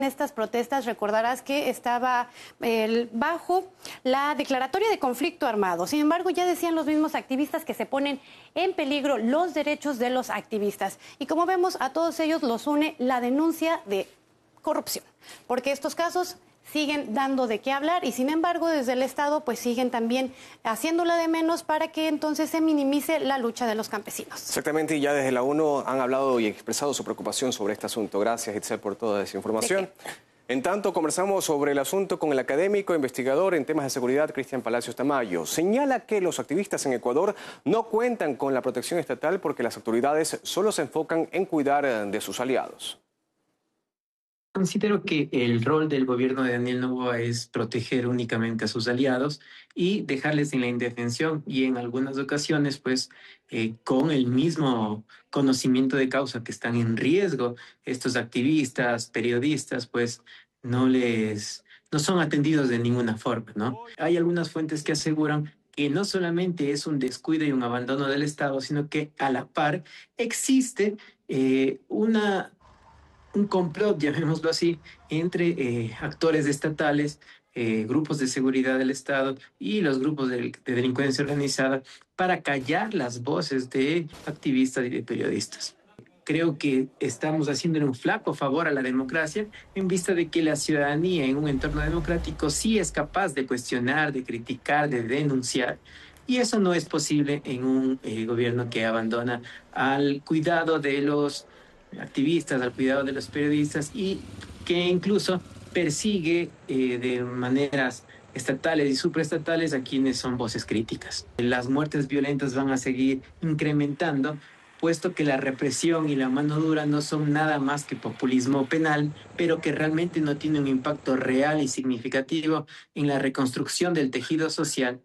estas protestas, recordarás que estaba bajo la declaratoria de conflicto armado. Sin embargo, ya decían los mismos activistas que se ponen en peligro los derechos de los activistas. Y como vemos, a todos ellos los une la denuncia de corrupción, porque estos casos siguen dando de qué hablar y sin embargo desde el Estado pues siguen también haciéndola de menos para que entonces se minimice la lucha de los campesinos. Exactamente, y ya desde la ONU han hablado y expresado su preocupación sobre este asunto. Gracias, Itzel, por toda esa información. En tanto, conversamos sobre el asunto con el académico e investigador en temas de seguridad, Cristian Palacios Tamayo. Señala que los activistas en Ecuador no cuentan con la protección estatal porque las autoridades solo se enfocan en cuidar de sus aliados. Considero que el rol del gobierno de Daniel Noboa es proteger únicamente a sus aliados y dejarles en la indefensión y en algunas ocasiones, pues, con el mismo conocimiento de causa que están en riesgo, estos activistas, periodistas, pues, no son atendidos de ninguna forma, ¿no? Hay algunas fuentes que aseguran que no solamente es un descuido y un abandono del Estado, sino que a la par existe un complot, llamémoslo así, entre actores estatales, grupos de seguridad del Estado y los grupos de delincuencia organizada para callar las voces de activistas y de periodistas. Creo que estamos haciendo un flaco favor a la democracia en vista de que la ciudadanía en un entorno democrático sí es capaz de cuestionar, de criticar, de denunciar. Y eso no es posible en un gobierno que abandona al cuidado de los activistas, al cuidado de los periodistas y que incluso persigue de maneras estatales y supraestatales a quienes son voces críticas. Las muertes violentas van a seguir incrementando, puesto que la represión y la mano dura no son nada más que populismo penal, pero que realmente no tiene un impacto real y significativo en la reconstrucción del tejido social.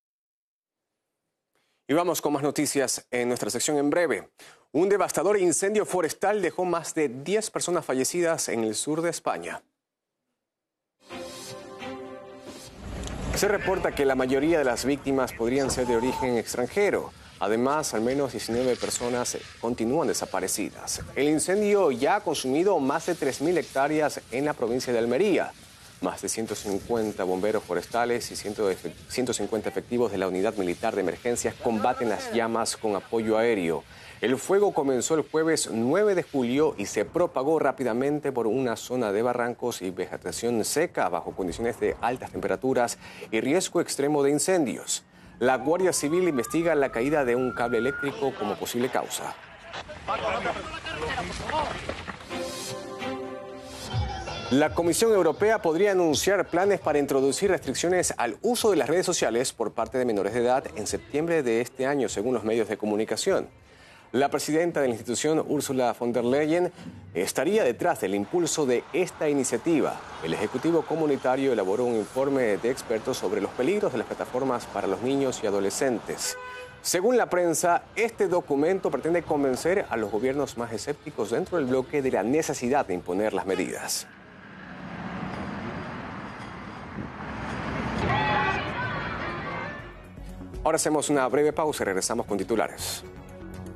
Y vamos con más noticias en nuestra sección en breve. Un devastador incendio forestal dejó más de 10 personas fallecidas en el sur de España. Se reporta que la mayoría de las víctimas podrían ser de origen extranjero. Además, al menos 19 personas continúan desaparecidas. El incendio ya ha consumido más de 3.000 hectáreas en la provincia de Almería. Más de 150 bomberos forestales y 150 efectivos de la Unidad Militar de Emergencias combaten las llamas con apoyo aéreo. El fuego comenzó el jueves 9 de julio y se propagó rápidamente por una zona de barrancos y vegetación seca bajo condiciones de altas temperaturas y riesgo extremo de incendios. La Guardia Civil investiga la caída de un cable eléctrico como posible causa. La Comisión Europea podría anunciar planes para introducir restricciones al uso de las redes sociales por parte de menores de edad en septiembre de este año, según los medios de comunicación. La presidenta de la institución, Ursula von der Leyen, estaría detrás del impulso de esta iniciativa. El Ejecutivo Comunitario elaboró un informe de expertos sobre los peligros de las plataformas para los niños y adolescentes. Según la prensa, este documento pretende convencer a los gobiernos más escépticos dentro del bloque de la necesidad de imponer las medidas. Ahora hacemos una breve pausa y regresamos con titulares.